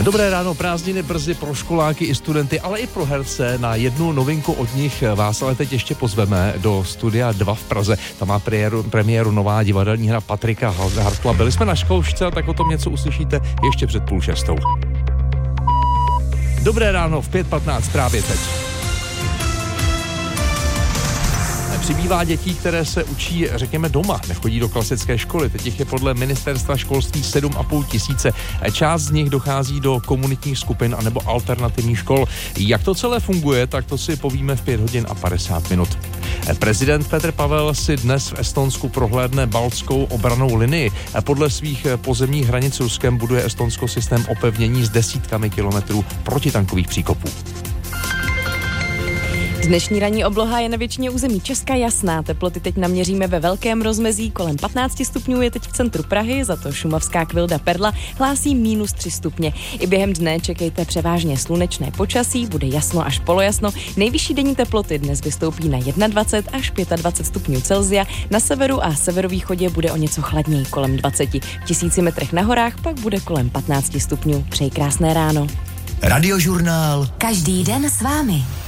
Dobré ráno, prázdniny brzy pro školáky i studenty, ale i pro herce. Na jednu novinku od nich vás ale teď ještě pozveme do Studia 2 v Praze. Tam má premiéru nová divadelní hra Patrika Hartla. Byli jsme na zkoušce, tak o tom něco uslyšíte ještě před 5:30. Dobré ráno v 5:15 právě teď. Přibývá dětí, které se učí, řekněme, doma, nechodí do klasické školy. Teď jich je podle ministerstva školství 7,5 tisíce. Část z nich dochází do komunitních skupin anebo alternativních škol. Jak to celé funguje, tak to si povíme v 5:50. Prezident Petr Pavel si dnes v Estonsku prohlédne baltskou obrannou linii. Podle svých pozemních hranic s Ruskem buduje Estonsko systém opevnění s desítkami kilometrů protitankových příkopů. Dnešní ranní obloha je na většině území Česka jasná. Teploty teď naměříme ve velkém rozmezí. Kolem 15 stupňů je teď v centru Prahy, za to šumavská Kvilda Perla hlásí -3 stupně. I během dne čekejte převážně slunečné počasí, bude jasno až polojasno. Nejvyšší denní teploty dnes vystoupí na 21 až 25 stupňů Celsia. Na severu a severovýchodě bude o něco chladněji, kolem 20. V 1000 metrech na horách pak bude kolem 15 stupňů. Přeji krásné ráno. Radiožurnál. Každý den s vámi.